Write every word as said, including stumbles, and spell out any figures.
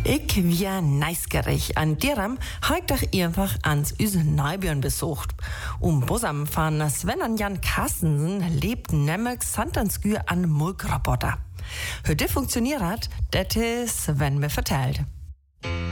Ich wär neisgerig. An deram hab ich doch einfach ans Üse Neubjörn besucht. Um Busam fahren Sven und Jan Carstensen lebt nämlich Santanskür an Mulkroboter. Heute funktioniert, das ist Sven mir vertellt.